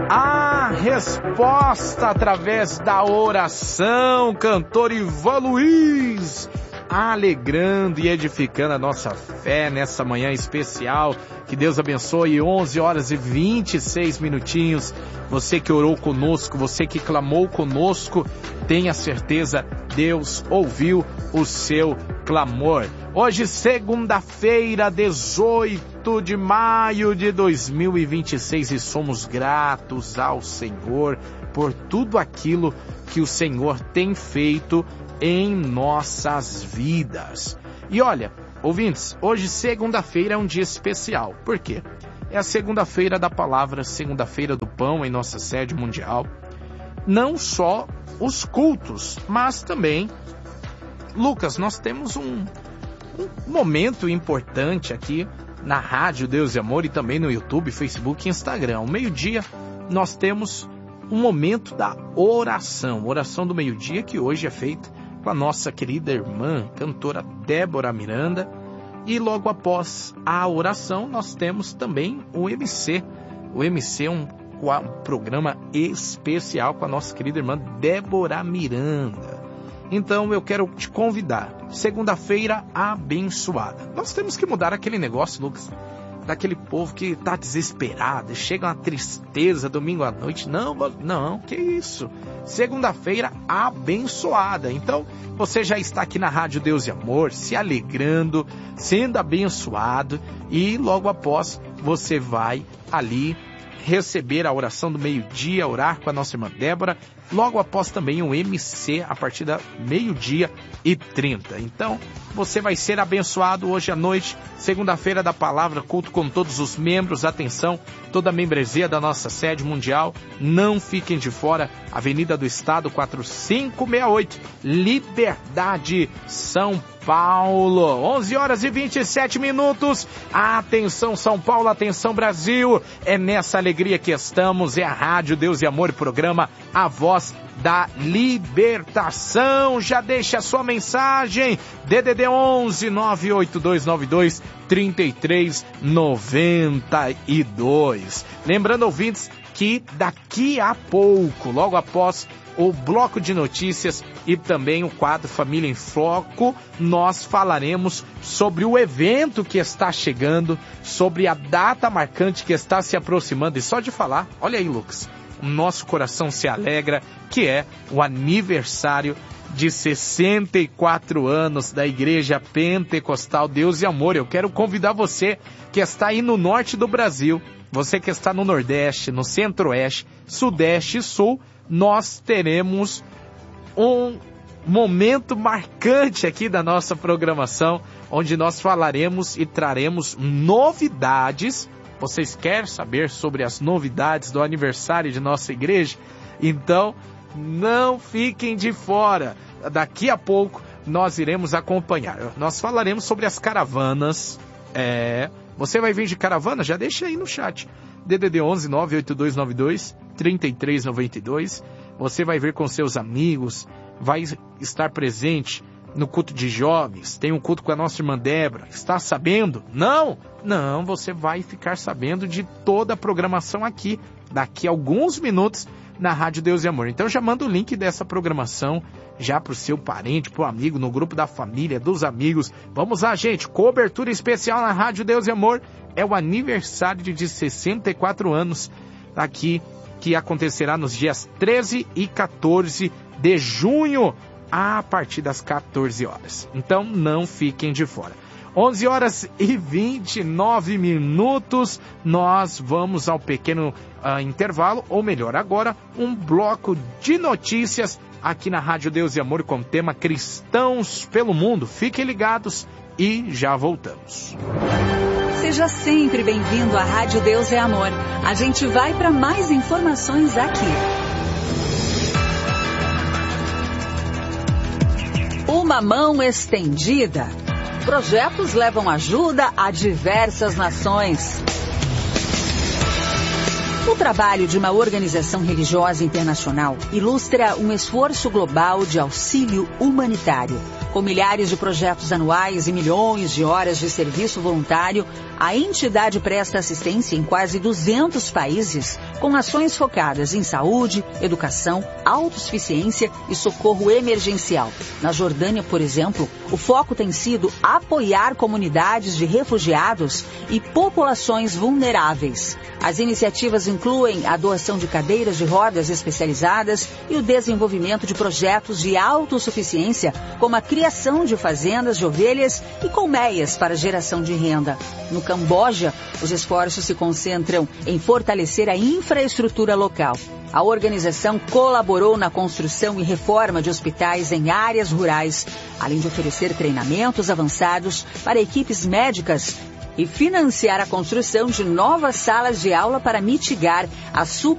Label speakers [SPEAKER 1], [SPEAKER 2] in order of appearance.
[SPEAKER 1] A resposta através da oração, cantor Ivan Luiz, alegrando e edificando a nossa fé nessa manhã especial. Que Deus abençoe. 11 horas e 26 minutinhos. Você que orou conosco, você que clamou conosco, tenha certeza, Deus ouviu o seu clamor. Hoje, segunda-feira, 18 de maio de 2026, e somos gratos ao Senhor por tudo aquilo que o Senhor tem feito em nossas vidas. E olha, ouvintes, hoje segunda-feira é um dia especial. Por quê? É a segunda-feira da palavra, segunda-feira do pão em nossa sede mundial. Não só os cultos, mas também, Lucas, nós temos um momento importante aqui na Rádio Deus e Amor e também no YouTube, Facebook e Instagram. Ao meio-dia nós temos um momento da oração do meio-dia, que hoje é feita com a nossa querida irmã, cantora Débora Miranda. E logo após a oração nós temos também o MC. O MC é um programa especial com a nossa querida irmã Débora Miranda. Então eu quero te convidar, segunda-feira abençoada. Nós temos que mudar aquele negócio, Lucas, daquele povo que está desesperado, chega uma tristeza domingo à noite. Não, que isso? Segunda-feira abençoada. Então você já está aqui na Rádio Deus e Amor, se alegrando, sendo abençoado, e logo após você vai ali receber a oração do meio-dia, orar com a nossa irmã Débora, logo após também o MC a partir da 12h30. Então, você vai ser abençoado hoje à noite, segunda-feira da palavra, culto com todos os membros. Atenção, toda a membresia da nossa sede mundial, não fiquem de fora. Avenida do Estado, 4568, Liberdade, São Paulo. 11 horas e 27 minutos. Atenção São Paulo, atenção Brasil. É nessa alegria que estamos. É a Rádio Deus e Amor, programa A Voz da Libertação. Já deixa a sua mensagem. DDD 11 98292 3392. Lembrando, ouvintes, que daqui a pouco, logo após o bloco de notícias e também o quadro Família em Foco, nós falaremos sobre o evento que está chegando, sobre a data marcante que está se aproximando. E só de falar, olha aí, Lucas, o nosso coração se alegra, que é o aniversário de 64 anos da Igreja Pentecostal Deus e Amor. Eu quero convidar você que está aí no norte do Brasil, você que está no Nordeste, no Centro-Oeste, Sudeste e Sul. Nós teremos um momento marcante aqui da nossa programação, onde nós falaremos e traremos novidades. Vocês querem saber sobre as novidades do aniversário de nossa igreja? Então, não fiquem de fora. Daqui a pouco nós iremos acompanhar. Nós falaremos sobre as caravanas. Você vai vir de caravana? Já deixa aí no chat. DDD 11 98292 3392. Você vai vir com seus amigos, vai estar presente no culto de jovens, tem um culto com a nossa irmã Débora. Está sabendo? Não, você vai ficar sabendo de toda a programação aqui, daqui a alguns minutos, na Rádio Deus e Amor. Então já manda o link dessa programação já para o seu parente, para o amigo, no grupo da família, dos amigos. Vamos lá, gente, cobertura especial na Rádio Deus e Amor. É o aniversário de 64 anos aqui, que acontecerá nos dias 13 e 14 de junho, a partir das 14 horas. Então não fiquem de fora. 11 horas e 29 minutos, nós vamos ao pequeno intervalo, ou melhor, agora, um bloco de notícias aqui na Rádio Deus e Amor com o tema Cristãos pelo Mundo. Fiquem ligados e já voltamos.
[SPEAKER 2] Seja sempre bem-vindo à Rádio Deus e Amor. A gente vai para mais informações aqui. Uma mão estendida. Projetos levam ajuda a diversas nações. O trabalho de uma organização religiosa internacional ilustra um esforço global de auxílio humanitário. Com milhares de projetos anuais e milhões de horas de serviço voluntário, A entidade presta assistência em quase 200 países, com ações focadas em saúde, educação, autossuficiência e socorro emergencial. Na Jordânia, por exemplo, o foco tem sido apoiar comunidades de refugiados e populações vulneráveis. As iniciativas incluem a doação de cadeiras de rodas especializadas e o desenvolvimento de projetos de autossuficiência, como a criação de fazendas de ovelhas e colmeias para geração de renda. No Camboja, os esforços se concentram em fortalecer a infraestrutura local. A organização colaborou na construção e reforma de hospitais em áreas rurais, além de oferecer treinamentos avançados para equipes médicas e financiar a construção de novas salas de aula para mitigar a